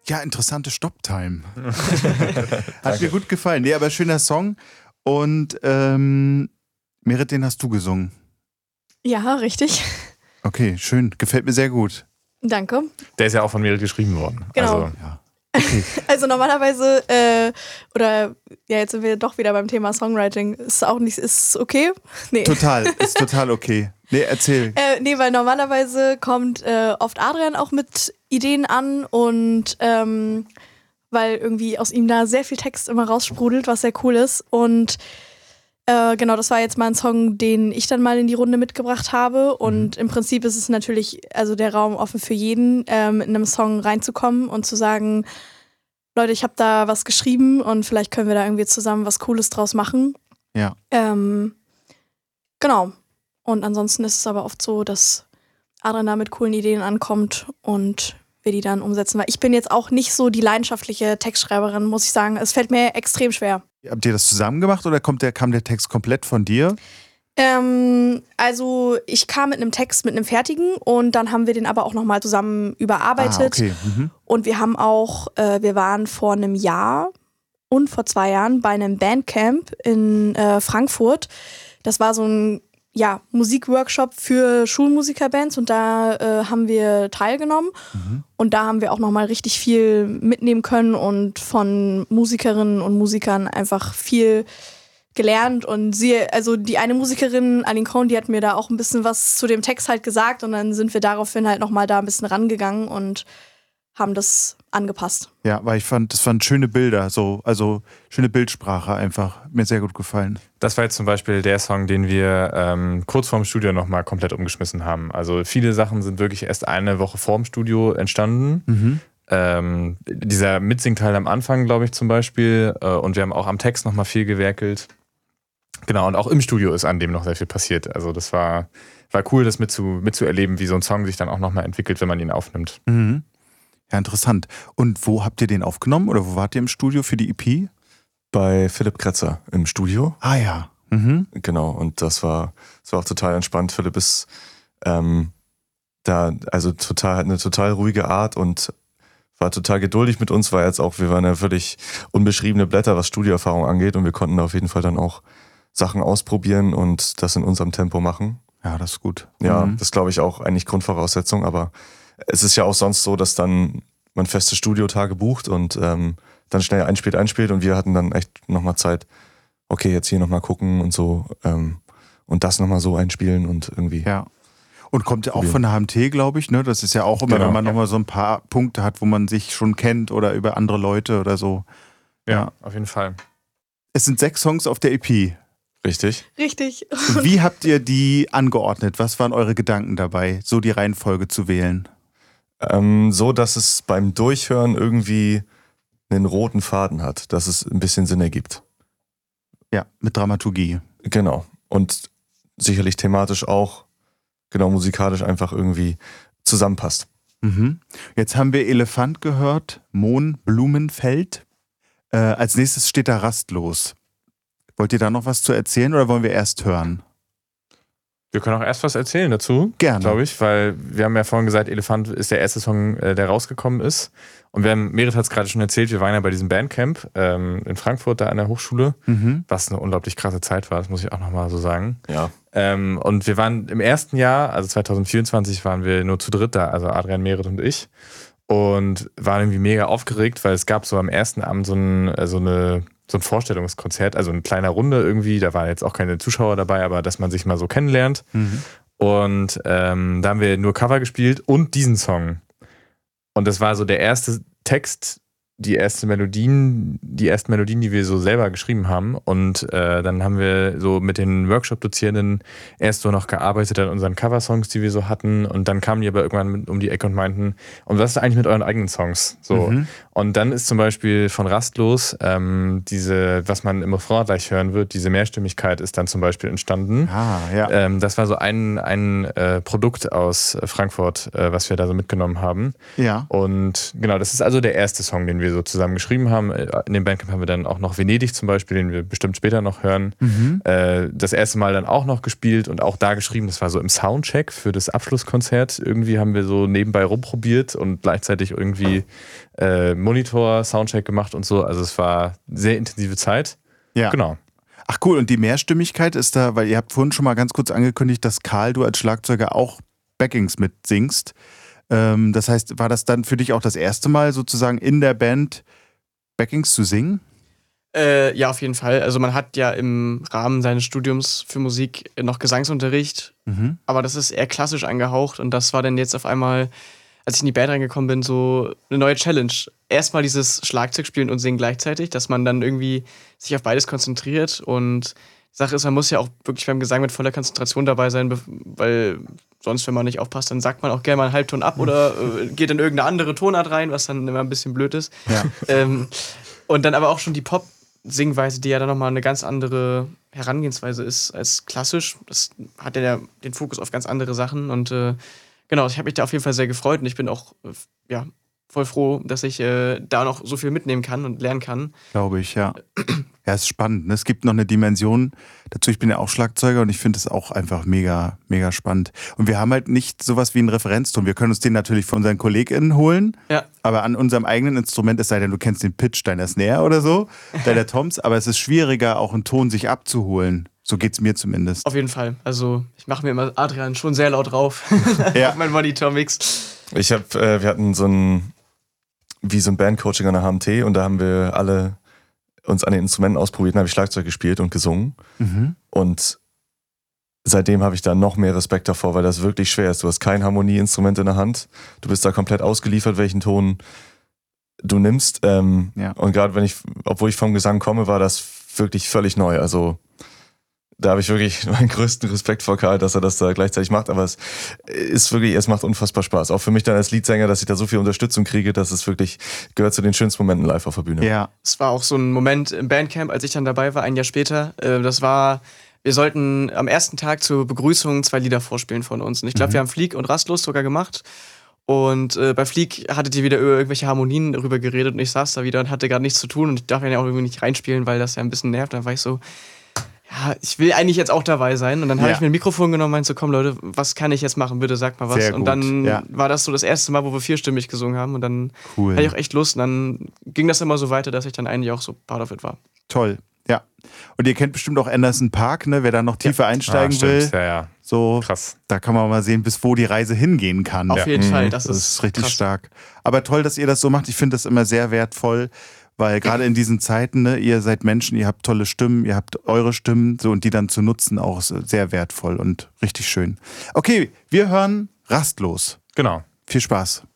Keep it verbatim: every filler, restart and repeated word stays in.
Ja, interessante Stopptime. Hat mir gut gefallen. Nee, aber schöner Song. Und ähm, Merit, den hast du gesungen. Ja, richtig. Okay, schön. Gefällt mir sehr gut. Danke. Der ist ja auch von Merit geschrieben worden. Genau. Also, ja. Okay. Also normalerweise, äh, oder ja, jetzt sind wir doch wieder beim Thema Songwriting. Ist auch nicht, ist okay? Nee. Total, ist total okay. Nee, erzähl. Äh, nee, weil normalerweise kommt äh, oft Adrian auch mit Ideen an und ähm, weil irgendwie aus ihm da sehr viel Text immer raussprudelt, was sehr cool ist. Und äh, genau, das war jetzt mal ein Song, den ich dann mal in die Runde mitgebracht habe. Und mhm. im Prinzip ist es natürlich also der Raum offen für jeden, ähm, in einem Song reinzukommen und zu sagen, Leute, ich habe da was geschrieben und vielleicht können wir da irgendwie zusammen was Cooles draus machen. Ja. Ähm, genau. Und ansonsten ist es aber oft so, dass Adrian da mit coolen Ideen ankommt und wir die dann umsetzen. Weil ich bin jetzt auch nicht so die leidenschaftliche Textschreiberin, muss ich sagen. Es fällt mir extrem schwer. Habt ihr das zusammen gemacht oder kommt der, kam der Text komplett von dir? Ähm, also ich kam mit einem Text, mit einem fertigen und dann haben wir den aber auch nochmal zusammen überarbeitet. Ah, okay. Mhm. Und wir haben auch, äh, wir waren vor einem Jahr und vor zwei Jahren bei einem Bandcamp in äh, Frankfurt. Das war so ein ja, Musikworkshop für Schulmusikerbands und da äh, haben wir teilgenommen. Mhm. Und da haben wir auch nochmal richtig viel mitnehmen können und von Musikerinnen und Musikern einfach viel gelernt. Und sie, also die eine Musikerin, Aline Cohn, die hat mir da auch ein bisschen was zu dem Text halt gesagt und dann sind wir daraufhin halt nochmal da ein bisschen rangegangen und haben das angepasst. Ja, weil ich fand, das waren schöne Bilder, so, also schöne Bildsprache einfach. Mir sehr gut gefallen. Das war jetzt zum Beispiel der Song, den wir ähm, kurz vorm Studio nochmal komplett umgeschmissen haben. Also viele Sachen sind wirklich erst eine Woche vorm Studio entstanden. Mhm. Ähm, dieser Mitsingteil am Anfang, glaube ich, zum Beispiel. Äh, und wir haben auch am Text nochmal viel gewerkelt. Genau, und auch im Studio ist an dem noch sehr viel passiert. Also das war, war cool, das mitzu, mitzuerleben, wie so ein Song sich dann auch nochmal entwickelt, wenn man ihn aufnimmt. Mhm. Ja, interessant. Und wo habt ihr den aufgenommen oder wo wart ihr im Studio für die E P? Bei Philipp Kretzer im Studio. Ah ja. Mhm. Genau, und das war, das war auch total entspannt. Philipp ist ähm, da, also total, hat eine total ruhige Art und war total geduldig mit uns, weil jetzt auch, wir waren ja völlig unbeschriebene Blätter, was Studioerfahrung angeht und wir konnten da auf jeden Fall dann auch Sachen ausprobieren und das in unserem Tempo machen. Ja, das ist gut. Ja, mhm. das glaube ich auch eigentlich Grundvoraussetzung, aber es ist ja auch sonst so, dass dann man feste Studiotage bucht und ähm, dann schnell einspielt, einspielt und wir hatten dann echt nochmal Zeit, okay, jetzt hier nochmal gucken und so ähm, und das nochmal so einspielen und irgendwie. Ja. Und kommt ja auch von der H M T, glaube ich, ne? Das ist ja auch immer, genau, wenn man ja. nochmal so ein paar Punkte hat, wo man sich schon kennt oder über andere Leute oder so. Ja, ja, auf jeden Fall. Es sind sechs Songs auf der E P. Richtig? Richtig. Wie habt ihr die angeordnet? Was waren eure Gedanken dabei, so die Reihenfolge zu wählen? Ähm, so, dass es beim Durchhören irgendwie einen roten Faden hat, dass es ein bisschen Sinn ergibt. Ja, mit Dramaturgie. Genau. Und sicherlich thematisch auch, genau, musikalisch einfach irgendwie zusammenpasst. Mhm. Jetzt haben wir Elefant gehört, Mohn, Blumenfeld. Äh, als nächstes steht da Rastlos. Wollt ihr da noch was zu erzählen oder wollen wir erst hören? Wir können auch erst was erzählen dazu, gerne, glaube ich, weil wir haben ja vorhin gesagt, Elefant ist der erste Song, der rausgekommen ist. Und wir haben, Merit hat es gerade schon erzählt, wir waren ja bei diesem Bandcamp ähm, in Frankfurt, da an der Hochschule, mhm. was eine unglaublich krasse Zeit war, das muss ich auch nochmal so sagen. Ja. Ähm, und wir waren im ersten Jahr, also zwanzig vierundzwanzig, waren wir nur zu dritt da, also Adrian, Merit und ich. Und waren irgendwie mega aufgeregt, weil es gab so am ersten Abend so, ein, so eine... so ein Vorstellungskonzert, also in kleiner Runde irgendwie, da waren jetzt auch keine Zuschauer dabei, aber dass man sich mal so kennenlernt. Mhm. Und ähm, da haben wir nur Cover gespielt und diesen Song. Und das war so der erste Text, die erste Melodien, die ersten Melodien, die wir so selber geschrieben haben. Und äh, dann haben wir so mit den Workshop-Dozierenden erst so noch gearbeitet an unseren Coversongs, die wir so hatten. Und dann kamen die aber irgendwann um die Ecke und meinten, und was ist eigentlich mit euren eigenen Songs? So. Mhm. Und dann ist zum Beispiel von Rastlos ähm, diese, was man im Refrain gleich hören wird, diese Mehrstimmigkeit ist dann zum Beispiel entstanden. Ah, ja. Ähm, das war so ein, ein äh, Produkt aus Frankfurt, äh, was wir da so mitgenommen haben. Ja. Und genau, das ist also der erste Song, den wir wir so zusammen geschrieben haben. In dem Bandcamp haben wir dann auch noch Venedig zum Beispiel, den wir bestimmt später noch hören. Mhm. Äh, das erste Mal dann auch noch gespielt und auch da geschrieben. Das war so im Soundcheck für das Abschlusskonzert. Irgendwie haben wir so nebenbei rumprobiert und gleichzeitig irgendwie äh, Monitor, Soundcheck gemacht und so. Also es war eine sehr intensive Zeit. Ja. Genau. Ach cool, und die Mehrstimmigkeit ist da, weil ihr habt vorhin schon mal ganz kurz angekündigt, dass Karl, du als Schlagzeuger auch Backings mitsingst. Ähm, das heißt, war das dann für dich auch das erste Mal sozusagen in der Band Backings zu singen? Äh, ja, auf jeden Fall. Also man hat ja im Rahmen seines Studiums für Musik noch Gesangsunterricht, Mhm. aber das ist eher klassisch angehaucht und das war dann jetzt auf einmal, als ich in die Band reingekommen bin, so eine neue Challenge. Erstmal dieses Schlagzeug spielen und singen gleichzeitig, dass man dann irgendwie sich auf beides konzentriert und die Sache ist, man muss ja auch wirklich beim Gesang mit voller Konzentration dabei sein, bef- weil sonst, wenn man nicht aufpasst, dann sagt man auch gerne mal einen Halbton ab oder äh, geht in irgendeine andere Tonart rein, was dann immer ein bisschen blöd ist. Ja. Ähm, und dann aber auch schon die Pop-Singweise, die ja dann nochmal eine ganz andere Herangehensweise ist als klassisch. Das hat ja den Fokus auf ganz andere Sachen und äh, genau, ich habe mich da auf jeden Fall sehr gefreut und ich bin auch äh, ja, voll froh, dass ich äh, da noch so viel mitnehmen kann und lernen kann. Glaube ich, ja. Ja, ist spannend. Ne? Es gibt noch eine Dimension dazu. Ich bin ja auch Schlagzeuger und ich finde es auch einfach mega, mega spannend. Und wir haben halt nicht sowas wie einen Referenzton. Wir können uns den natürlich von unseren KollegInnen holen, Ja. aber an unserem eigenen Instrument, es sei denn, du kennst den Pitch deiner Snare oder so, deiner Toms, aber es ist schwieriger, auch einen Ton sich abzuholen. So geht's mir zumindest. Auf jeden Fall. Also ich mache mir immer Adrian schon sehr laut drauf Ja. auf meinen Monitor-Mix. Ich habe, äh, wir hatten so ein, wie so ein Bandcoaching an der H M T und da haben wir alle uns an den Instrumenten ausprobiert und habe ich Schlagzeug gespielt und gesungen. Mhm. Und seitdem habe ich da noch mehr Respekt davor, weil das wirklich schwer ist. Du hast kein Harmonieinstrument in der Hand. Du bist da komplett ausgeliefert, welchen Ton du nimmst. Ähm, Ja. Und gerade wenn ich, obwohl ich vom Gesang komme, war das wirklich völlig neu. Also da habe ich wirklich meinen größten Respekt vor Karl, dass er das da gleichzeitig macht. Aber es ist wirklich, es macht unfassbar Spaß. Auch für mich dann als Leadsänger, dass ich da so viel Unterstützung kriege, dass es wirklich gehört zu den schönsten Momenten live auf der Bühne. Ja. Es war auch so ein Moment im Bandcamp, als ich dann dabei war, ein Jahr später. Äh, das war, wir sollten am ersten Tag zur Begrüßung zwei Lieder vorspielen von uns. Und ich glaube, Mhm. wir haben Flieg und Rastlos sogar gemacht. Und äh, bei Flieg hattet ihr wieder über irgendwelche Harmonien rüber geredet und ich saß da wieder und hatte gerade nichts zu tun und ich darf ja auch irgendwie nicht reinspielen, weil das ja ein bisschen nervt. Da war ich so, ja, ich will eigentlich jetzt auch dabei sein. Und dann habe Ja. ich mir ein Mikrofon genommen und meinte so, komm Leute, was kann ich jetzt machen? Bitte sag mal was. Sehr und gut, dann ja. war das so das erste Mal, wo wir vierstimmig gesungen haben und dann Cool. hatte ich auch echt Lust und dann ging das immer so weiter, dass ich dann eigentlich auch so part of it war. Toll. Ja. Und ihr kennt bestimmt auch Anderson Park, ne? Wer da noch tiefer einsteigen Ah, will. stimmt. Ja, ja. So, Krass. da kann man mal sehen, bis wo die Reise hingehen kann. Auf Ja. jeden Mhm. Fall, das, Das ist, ist richtig krass. stark. Aber toll, dass ihr das so macht. Ich finde das immer sehr wertvoll, weil gerade in diesen Zeiten, ne, ihr seid Menschen, ihr habt tolle Stimmen, ihr habt eure Stimmen, so und die dann zu nutzen, auch sehr wertvoll und richtig schön. Okay, wir hören Rastlos. Genau. Viel Spaß.